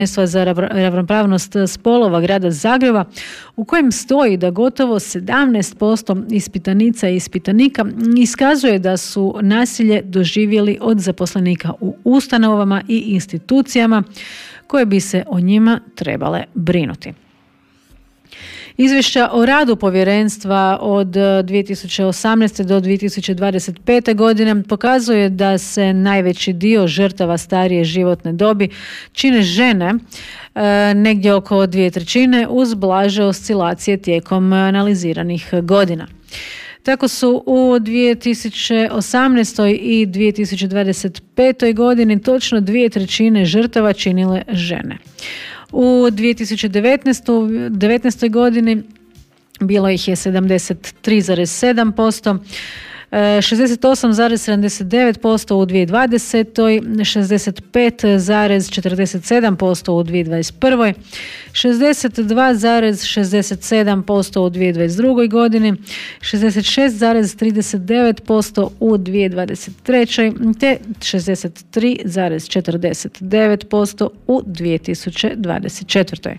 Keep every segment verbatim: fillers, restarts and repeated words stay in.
za ravnopravnost spolova grada Zagreba, u kojem stoji da gotovo sedamnaest posto ispitanica i ispitanika iskazuje da su nasilje doživjeli od zaposlenika u ustanovama i institucijama koje bi se o njima trebale brinuti. Izvješća o radu povjerenstva od dvije tisuće osamnaeste do dvije tisuće dvadeset pete. godine pokazuje da se najveći dio žrtava starije životne dobi čine žene, negdje oko dvije trećine, uz blaže oscilacije tijekom analiziranih godina. Tako su u dvije tisuće osamnaestoj i dvije tisuće dvadeset petoj. godini točno dvije trećine žrtava činile žene. U dvije tisuće devetnaestoj. godini bilo ih je sedamdeset tri zarez sedam posto, šezdeset osam zarez sedamdeset devet posto u dvije tisuće dvadesetoj. šezdeset pet zarez četrdeset sedam posto u dvije tisuće dvadeset prvoj. šezdeset dva zarez šezdeset sedam posto u dvije tisuće dvadeset drugoj. godini, šezdeset šest zarez trideset devet posto u dvije tisuće dvadeset trećoj. te šezdeset tri zarez četrdeset devet posto u dvije tisuće dvadeset četvrtoj.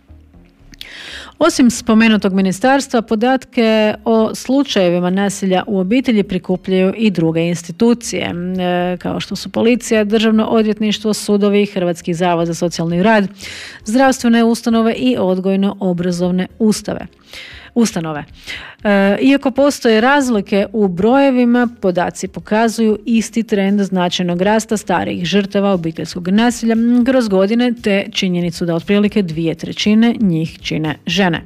Osim spomenutog ministarstva, podatke o slučajevima nasilja u obitelji prikupljaju i druge institucije, kao što su policija, državno odvjetništvo, sudovi, Hrvatski zavod za socijalni rad, zdravstvene ustanove i odgojno-obrazovne ustave. ustanove. E, iako postoje razlike u brojevima, podaci pokazuju isti trend značajnog rasta starijih žrtava obiteljskog nasilja kroz godine, te činjenicu da otprilike dvije trećine njih čine žene.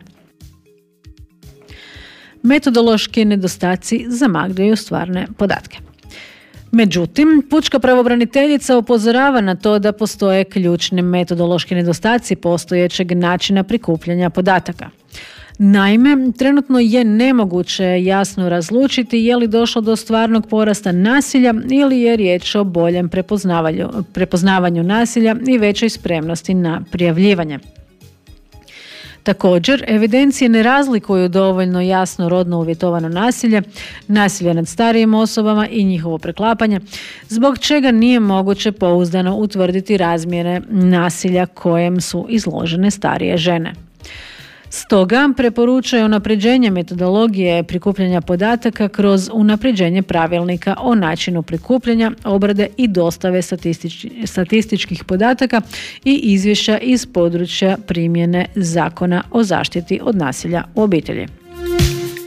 Metodološki nedostaci zamagljuju stvarne podatke. Međutim, pučka pravobraniteljica upozorava na to da postoje ključni metodološki nedostaci postojećeg načina prikupljanja podataka. Naime, trenutno je nemoguće jasno razlučiti je li došlo do stvarnog porasta nasilja ili je riječ o boljem prepoznavanju, prepoznavanju nasilja i većoj spremnosti na prijavljivanje. Također, evidencije ne razlikuju dovoljno jasno rodno uvjetovano nasilje, nasilje nad starijim osobama i njihovo preklapanje, zbog čega nije moguće pouzdano utvrditi razmjere nasilja kojem su izložene starije žene. Stoga preporučuje unapređenje metodologije prikupljanja podataka kroz unapređenje pravilnika o načinu prikupljanja, obrade i dostave statistič, statističkih podataka i izvješća iz područja primjene Zakona o zaštiti od nasilja u obitelji.